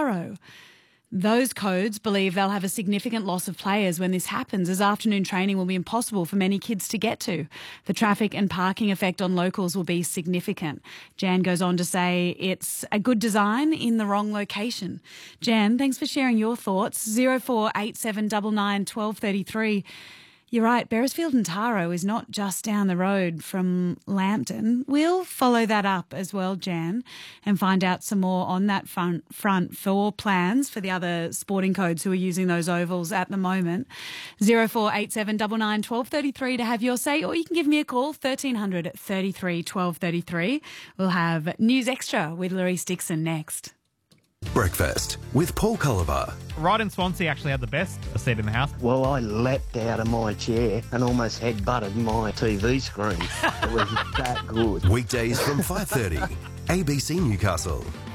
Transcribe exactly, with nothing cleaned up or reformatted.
Taro. Those codes believe they'll have a significant loss of players when this happens, as afternoon training will be impossible for many kids to get to. The traffic and parking effect on locals will be significant. Jan goes on to say it's a good design in the wrong location. Jan, thanks for sharing your thoughts. zero four eight seven nine nine one two three three. You're right, Beresfield and Taro is not just down the road from Lambton. We'll follow that up as well, Jan, and find out some more on that front, front for plans for the other sporting codes who are using those ovals at the moment. zero four eight seven nine nine one two three three to have your say, or you can give me a call, thirteen hundred thirty-three twelve thirty-three. We'll have News Extra with Louise Dixon next. Breakfast with Paul Culliver. Right in Swansea actually had the best seat in the house. Well, I leapt out of my chair and almost head-butted my T V screen. It was that good. Weekdays from five thirty, A B C Newcastle.